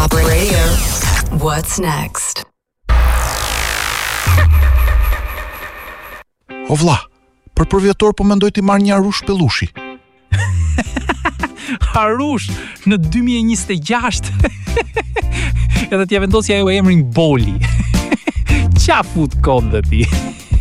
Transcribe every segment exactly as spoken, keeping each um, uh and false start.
Top Radio. What's next? O vlla, për përvjetor po mendoj t'i marr një Arush Pellushi. Arush në dy mijë e njëzet e gjashtë. Edhe t'ja vendosja ajo emrin Boli. Qa fut kod dhe ti?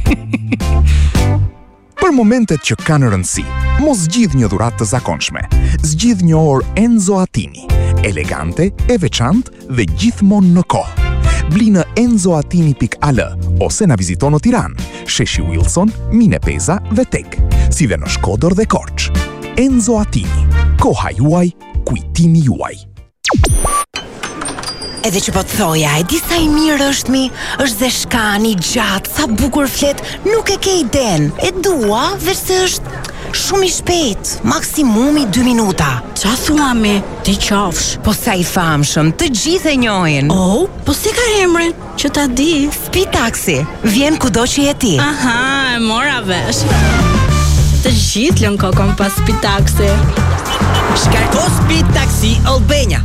Për momentet që kanë rëndësi, mos zgjidh një dhuratë të zakonshme. Zgjidh një orë Enzo Attini, elegante, e veçantë dhe gjithmonë në kohë. Bli në enzoatini pikë a l ose na vizito në Tiranë, Sheshi Wilson, Mine Peza dhe Tek, si dhe në Shkodër dhe Korç. Enzo Attini, koha juaj, kujtimi juaj. Edhe që po të thoja, e di sa i mirë është mi, është dhe shkani, gjatë, sa bukur flet, nuk e ke iden. E dua, veç se është shumë i shpejt, maksimumi dy minuta. Qa thua mi, ti qafsh? Po sa i famshëm, të gjithë e njohin. Oh, po si ka emrin, që ta di? Speed Taxi, vjen kudo që je ti. Aha, e mora vesh. Të gjithë lën kokon pas Speed Taxi. Shkarko Speed Taxi Albania.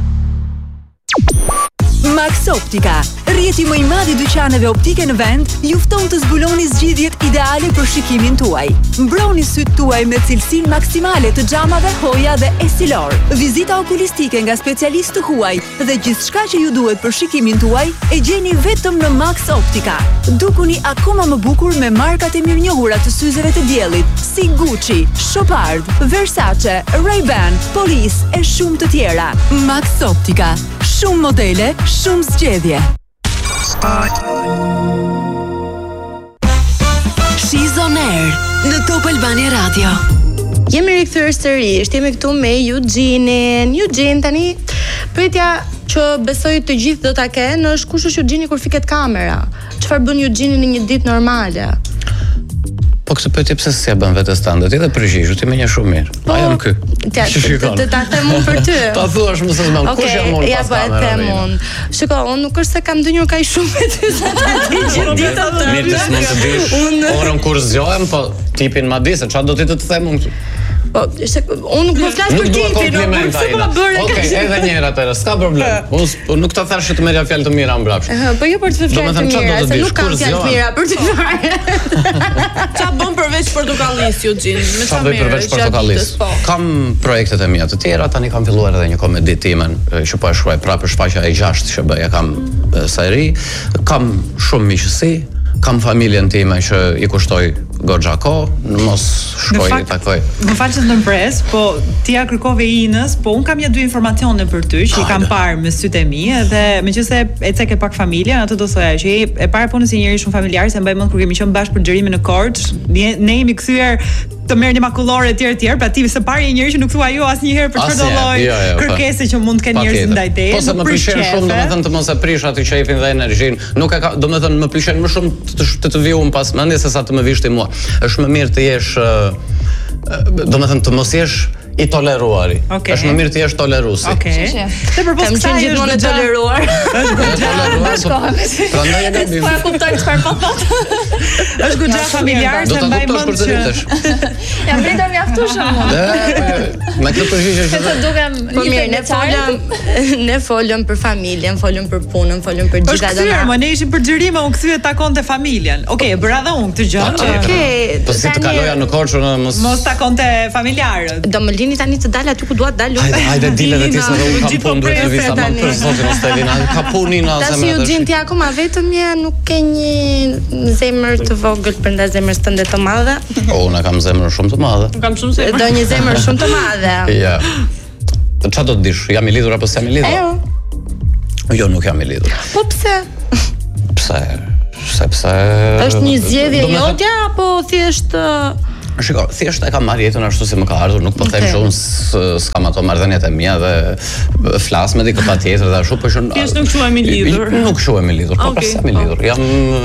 Max Optika, rrjeti më i madh i dyqaneve optike në vend, ju fton të zbuloni zgjidhjet ideale për shikimin tuaj. Mbroni syt tuaj me cilësinë maksimale të xhamave Hoja dhe Essilor. Vizita okulistike nga specialistë huaj dhe gjithçka që ju duhet për shikimin tuaj e gjeni vetëm në Max Optika. Dukuni akoma më bukur me markat e mirënjohura të syzeve të diellit, si Gucci, Chopard, Versace, Ray-Ban, Police e shumë të tjera. Max Optika, shumë modele, shumë zgjedhje. She's on air në Top Albania Radio. Jemi rikthyer sërish, jemi këtu me Eugene-in. Eugene, tani pyetja që besoj të gjithë do ta kenë është kush është Eugene kur fiket kamera? Çfarë bën Eugene në një ditë normale? Po këtë pyetje pse s'ja bën vetë standard, ti dhe përgjigju ti më një shumë mirë. A jam ky? Të ta them unë për ty. Ta thuash më se s'mam, kush jam unë pas kamerave? Ja, po e them unë. Shiko, unë nuk është se kam ndonjë kaq shumë me ty sa ta di gjithë ditën. Mirë, të s'mund të dish orën kur zgjohem, po tipin ma di se çfarë do ti të të them unë. Po, unë nuk më flas për tipin, unë pse po bëre kaq. Okej, edhe një herë atëherë, s'ka problem. Unë nuk ta thash të merja fjalë të mira mbrapsht. Po jo për të fjalë të mira, se nuk kam fjalë të mira për të fare. Qa bën përveç portokallis, Eugene? Me qa bëj përveç portokallis? Kam projektet e mia të tjera, tani kam filluar edhe një komedi timen që po e shkruaj prapë shfaqja e gjashtë që bëja, kam sa i ri, kam shumë miqësi, kam familjen time që i kushtoj goxha kohë, mos shkoj i takoj. Më fal që të ndërpres, po ti ja kërkove Inës, po un kam ja dy informacione për ty që i kam parë me sytë e mi, dhe meqense e cek e pak familjen, atë do thoya që e para punës si njëri shumë familjar, se mbaj mend kur kemi qenë bashkë për xhirimin në Korç, ne, ne jemi kthyer të merrni makullore etj etj, pra ti së pari një njeri që nuk thua jo asnjëherë për çfarë do lloj kërkese që mund të kenë njerëz ndaj teje. Po se më pëlqen shumë, domethënë të mos e prish aty qefin dhe energjinë. Nuk e ka, domethënë më pëlqen më shumë të të, të viun pas mendjes se sa të më vish ti mua. Është më mirë të jesh, domethënë të mos jesh i toleruari. Është më mirë të jesh toleruesi. Okej. Te përpos kësaj është gjithmonë toleruar. Është goxha. Prandaj e gabim. Po e kuptoj çfarë po thot. Është goxha familjar se mbaj mend që jam pritur mjaftueshëm. Me këtë përgjigje që të dukem po mirë, ne folëm ne folëm për familjen, folëm për punën, folëm për gjithë ato. Po më ne ishim për xhirime, unë kthye takonte familjen. Okej, bëra edhe unë këtë gjë. Okej. Po si të kaloja në Korçë, mos mos takonte familjarët. Do më lini tani të dal aty ku dua të dal. Hajde, hajde dile dhe ti se unë kam punë duhet të visa më për zotin Stelina. Ka punina zemra. Tash Eugene ti akoma vetëm je, nuk ke një zemër të vogël brenda zemrës tënde të madhe? Po unë kam zemër shumë të madhe. Kam shumë zemër. Do një zemër shumë të madhe. Ja. Të çfarë do të dish? Jam i lidhur apo s'jam i lidhur? Jo. Jo, nuk jam i lidhur. Po pse? Pse? Sepse është një zgjedhje jotja apo thjesht Shiko, thjesht e kam marrë jetën ashtu si më ka ardhur, nuk po them që unë s'kam ato marrëdhëniet e mia dhe flas me dikë patjetër dhe ashtu, po që thjesht nuk quhemi lidhur. Nuk quhemi lidhur, po pas jam i lidhur. Jam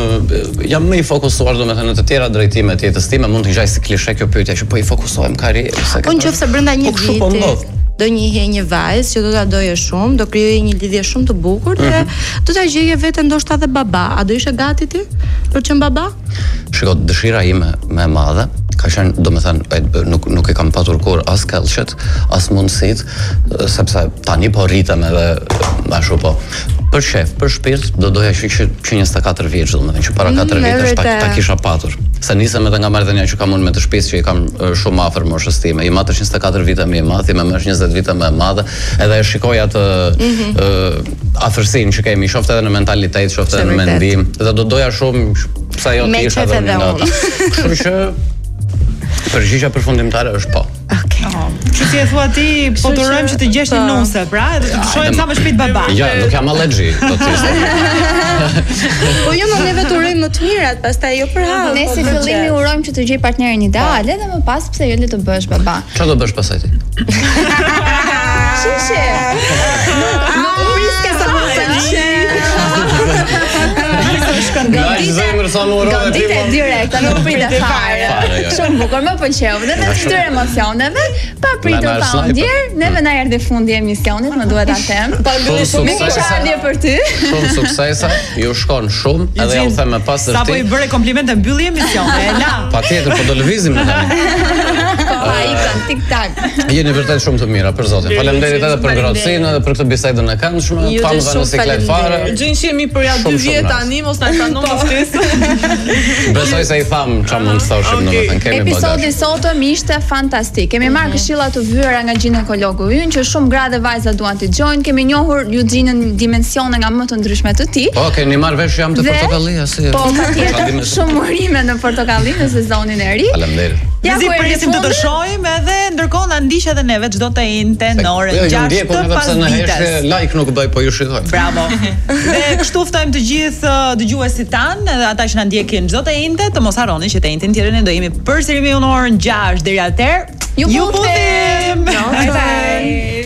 jam më i fokusuar domethënë në të tjera drejtime të jetës time, mund të ngjaj si klishe kjo pyetje që po i fokusohem karrierë. Po nëse brenda një viti. do njihej një vajzë që do ta doje shumë, do krijoje një lidhje shumë të bukur dhe mm -hmm. do ta gjeje veten ndoshta edhe baba. A do ishe gati ti për të qenë baba? Shiko, dëshira ime më e madhe ka qenë, domethënë, nuk nuk e kam patur kur as kellshet, as mundësit, sepse tani po rritem edhe ashtu po. Për shef, për shpirt, do doja që që, që njëzet e katër vjeç, domethënë që para katër vitesh ta, ta kisha patur. Se nisem edhe nga marrëdhënia që kam unë me të shtëpisë që i kam shumë afër moshës time. I matër njëzet e katër vite më i madh, i më është njëzet vite më e madhe, edhe e shikoj atë mm -hmm. uh, afërsinë që kemi, qoftë edhe në mentalitet, qoftë edhe në mendim, dhe do doja shumë pse ajo të isha edhe nga ata. Kështu që përgjigja përfundimtare është po. Okej. Kështu si e thua ti, po durojmë që të gjesh një nuse, pra, edhe të shohim sa më shpejt baba. Ja, nuk jam allergji, do të thënë. Po jo, më neve të urojmë më të mirat, pastaj jo për hall. Ne si fillimi urojmë që të gjej partnerin ideal, edhe më pas pse jo le të bësh baba. Çfarë do bësh pastaj ti? Shishe. Nuk priske sa më pëlqen. Gondite direkt, nuk pritet fare. Shumë bukur, më pëlqeu. Dhe me të tërë emocioneve, pa pritur pa ndjer, neve na erdhi fundi i emisionit, më duhet ta them. Pa mbyllim me kisha ardhje për ty. Shumë suksese, ju shkon shumë, edhe ja u them më pas se ti. Sapo i bëre komplimente mbylli emisionit, e la. Patjetër, po do lëvizim ne tani. Po ai kan tik tak. Jeni vërtet shumë të mira, për zotin. Faleminderit edhe për ngrohtësinë edhe për këtë bisedën e këndshme. Pamë në siklet fare. Gjën që jemi për ja dy vjet tani, mos na pranon ftesë. Besoj se i tham çfarë mund të thoshim, domethënë kemi bagazh. Episodi sotëm ishte fantastik. Kemi marrë këshilla të vyera nga ginekologu ynë që shumë gra dhe vajza duan të dëgjojnë. Kemi njohur Eugenën dimensione nga më të ndryshme të tij. Po, keni marrë vesh jam të portokallia si. Po, patjetër. Shumë urime në portokalli në sezonin e ri. Faleminderit. Ja ku presim të të shohim edhe ndërkohë na ndiq edhe neve çdo të njëjtë në orën gjashtë të pasdites. Like nuk bëj, po ju shikoj. Bravo. Dhe kështu ftojmë të gjithë dëgjuesit tan, edhe ata që na ndjekin çdo të njëjtë, të mos harroni që të njëjtën tjetër ne do jemi përsëri në orën gjashtë deri atëherë. Ju puthim. Bye bye.